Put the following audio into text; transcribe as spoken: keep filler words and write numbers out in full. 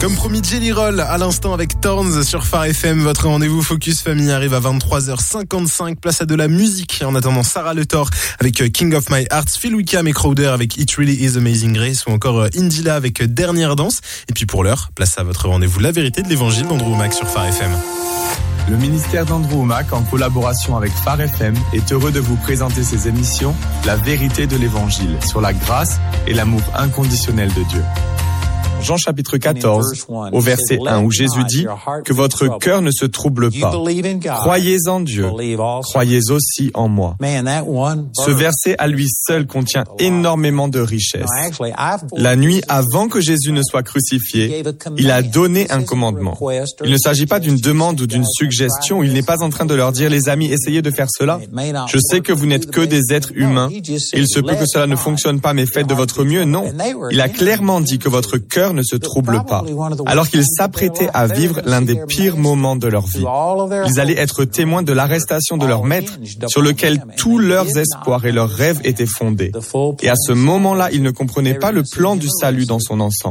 Comme promis, Jelly Roll à l'instant avec Thorns sur Phare F M. Votre rendez-vous Focus Famille arrive à vingt-trois heures cinquante-cinq. Place à de la musique. En attendant, Sarah Le Thor avec King of My Heart, Phil Wickham et Crowder avec It Really Is Amazing Grace ou encore Indila avec Dernière Danse. Et puis pour l'heure, place à votre rendez-vous La Vérité de l'Évangile d'Andrew Womack sur Phare F M. Le ministère d'Andrew Womack, en collaboration avec Phare F M, est heureux de vous présenter ses émissions La Vérité de l'Évangile sur la grâce et l'amour inconditionnel de Dieu. Jean chapitre quatorze, au verset un, où Jésus dit que votre cœur ne se trouble pas. Croyez en Dieu, croyez aussi en moi. Ce verset à lui seul contient énormément de richesses. La nuit avant que Jésus ne soit crucifié, il a donné un commandement. Il ne s'agit pas d'une demande ou d'une suggestion. Il n'est pas en train de leur dire, les amis, essayez de faire cela. Je sais que vous n'êtes que des êtres humains. Il se peut que cela ne fonctionne pas, mais faites de votre mieux. Non. Il a clairement dit que votre cœur ne se trouble pas, alors qu'ils s'apprêtaient à vivre l'un des pires moments de leur vie. Ils allaient être témoins de l'arrestation de leur maître, sur lequel tous leurs espoirs et leurs rêves étaient fondés. Et à ce moment-là, ils ne comprenaient pas le plan du salut dans son ensemble.